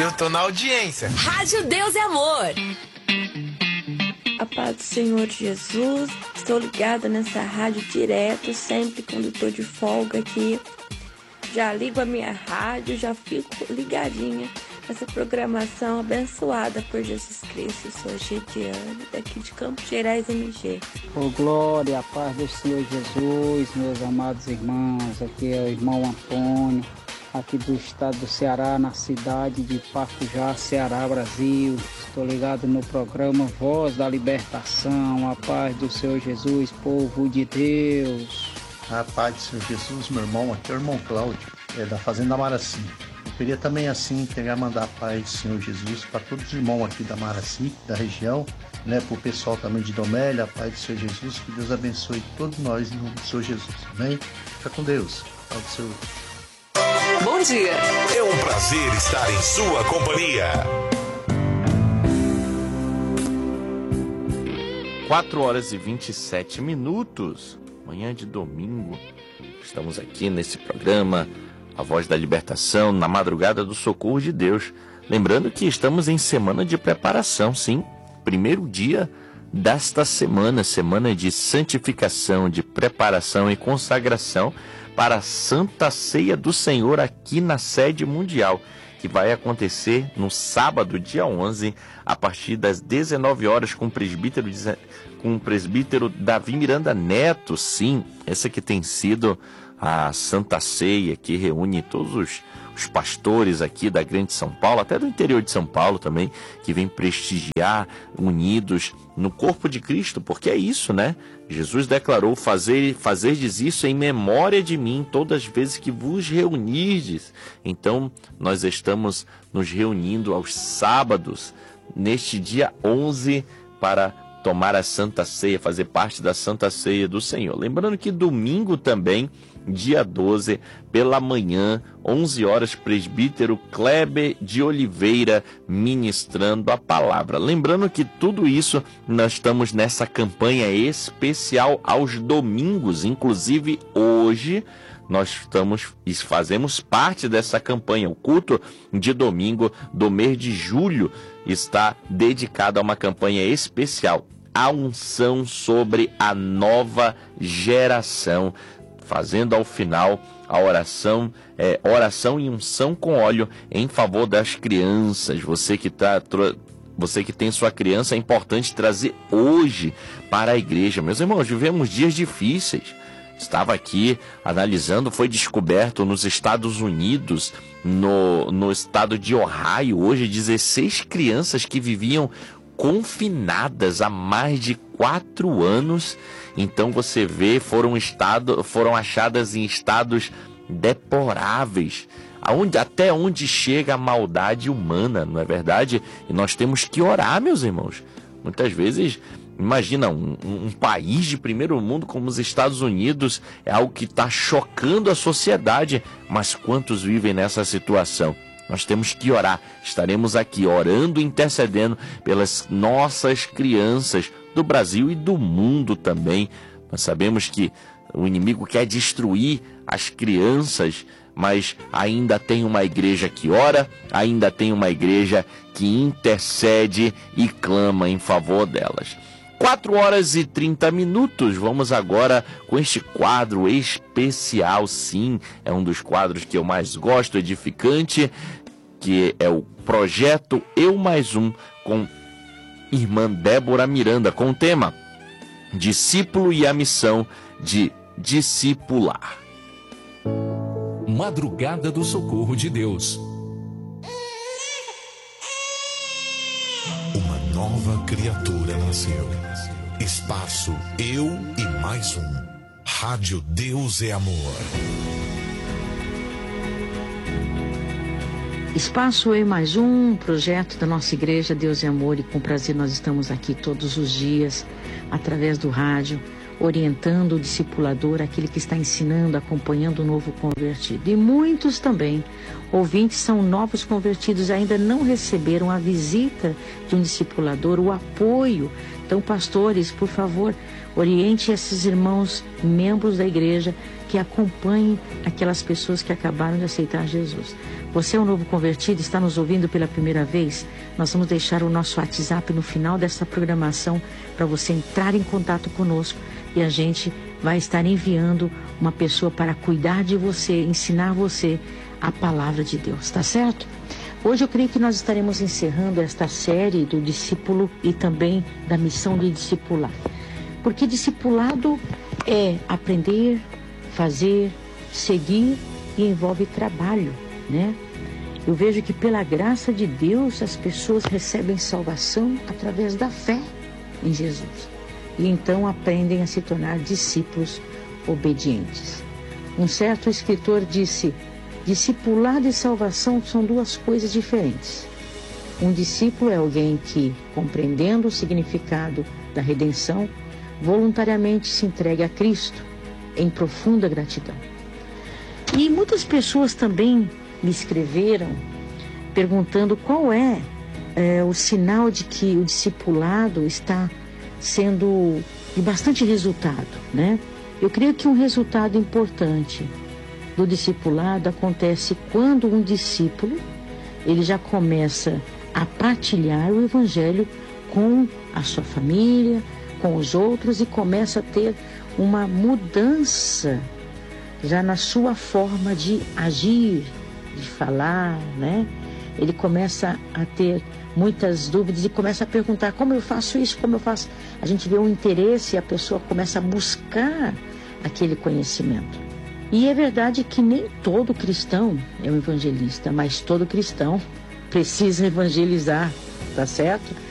Eu tô na audiência. Rádio Deus é Amor. A paz do Senhor Jesus. Estou ligada nessa rádio direto, sempre quando estou de folga aqui. Já ligo a minha rádio, já fico ligadinha nessa programação abençoada por Jesus Cristo. Eu sou Gidiane, daqui de Campos Gerais, MG. Ô glória, a paz do Senhor Jesus, meus amados irmãos. Aqui é o irmão Antônio, aqui do estado do Ceará, na cidade de Pacujá, Ceará, Brasil. Estou ligado no programa Voz da Libertação. A paz do Senhor Jesus, povo de Deus. A paz do Senhor Jesus, meu irmão. Aqui é o irmão Cláudio, da Fazenda Maraci. Eu queria também assim mandar a paz do Senhor Jesus para todos os irmãos aqui da Maraci, da região, né, para o pessoal também de Domélia. A paz do Senhor Jesus, que Deus abençoe todos nós em nome do Senhor Jesus. Amém? Fica com Deus. Paz do Senhor. Bom dia. É um prazer estar em sua companhia. 4h27, manhã de domingo. Estamos aqui nesse programa, A Voz da Libertação, na madrugada do Socorro de Deus. Lembrando que estamos em semana de preparação, sim. Primeiro dia desta semana, semana de santificação, de preparação e consagração para a Santa Ceia do Senhor aqui na sede mundial, que vai acontecer no sábado, dia 11, a partir das 19 horas, com o presbítero Davi Miranda Neto. Sim, essa que tem sido a Santa Ceia, que reúne todos os pastores aqui da Grande São Paulo, até do interior de São Paulo também, que vem prestigiar, unidos no corpo de Cristo, porque é isso, né? Jesus declarou: fazerdes isso em memória de mim todas as vezes que vos reunirdes. Então, nós estamos nos reunindo aos sábados, neste dia 11, para tomar a Santa Ceia, fazer parte da Santa Ceia do Senhor. Lembrando que domingo também, dia 12, pela manhã, 11 horas, presbítero Kleber de Oliveira ministrando a palavra. Lembrando que tudo isso, nós estamos nessa campanha especial aos domingos, inclusive hoje nós fazemos parte dessa campanha. O culto de domingo do mês de julho está dedicado a uma campanha especial, a unção sobre a nova geração, fazendo ao final a oração e unção com óleo em favor das crianças. Você que tem sua criança, é importante trazer hoje para a igreja. Meus irmãos, vivemos dias difíceis. Estava aqui analisando, foi descoberto nos Estados Unidos, no estado de Ohio, hoje 16 crianças que viviam confinadas há mais de 4 anos. Então você vê, foram achadas em estados deploráveis, até onde chega a maldade humana, não é verdade? E nós temos que orar, meus irmãos. Muitas vezes, imagina, um país de primeiro mundo como os Estados Unidos, é algo que está chocando a sociedade, mas quantos vivem nessa situação? Nós temos que orar. Estaremos aqui orando e intercedendo pelas nossas crianças do Brasil e do mundo também. Nós sabemos que o inimigo quer destruir as crianças, mas ainda tem uma igreja que ora, ainda tem uma igreja que intercede e clama em favor delas. 4h30, vamos agora com este quadro especial. Sim, é um dos quadros que eu mais gosto, edificante, que é o projeto Eu Mais Um, com irmã Débora Miranda, com o tema Discípulo e a missão de discipular. Madrugada do Socorro de Deus. Uma nova criatura nasceu. Espaço Eu e Mais Um. Rádio Deus é Amor. Espaço Eu Mais Um, projeto da nossa igreja Deus é Amor, e com prazer nós estamos aqui todos os dias, através do rádio, orientando o discipulador, aquele que está ensinando, acompanhando o novo convertido. E muitos também, ouvintes, são novos convertidos, ainda não receberam a visita de um discipulador, o apoio. Então, pastores, por favor, oriente esses irmãos, membros da igreja, que acompanhem aquelas pessoas que acabaram de aceitar Jesus. Você é um novo convertido, está nos ouvindo pela primeira vez? Nós vamos deixar o nosso WhatsApp no final dessa programação para você entrar em contato conosco e a gente vai estar enviando uma pessoa para cuidar de você, ensinar você a palavra de Deus, tá certo? Hoje eu creio que nós estaremos encerrando esta série do discípulo e também da missão de discipular. Porque discipulado é aprender, fazer, seguir e envolve trabalho, né? Eu vejo que pela graça de Deus as pessoas recebem salvação através da fé em Jesus. E então aprendem a se tornar discípulos obedientes. Um certo escritor disse: discipulado e salvação são duas coisas diferentes. Um discípulo é alguém que, compreendendo o significado da redenção, voluntariamente se entrega a Cristo em profunda gratidão. E muitas pessoas também me escreveram perguntando qual é o sinal de que o discipulado está sendo de bastante resultado, né? Eu creio que um resultado importante do discipulado acontece quando um discípulo ele já começa a partilhar o evangelho com a sua família, com os outros, e começa a ter uma mudança já na sua forma de agir, de falar, né? Ele começa a ter muitas dúvidas e começa a perguntar: como eu faço isso, como eu faço? A gente vê um interesse e a pessoa começa a buscar aquele conhecimento. E é verdade que nem todo cristão é um evangelista, mas todo cristão precisa evangelizar, tá certo?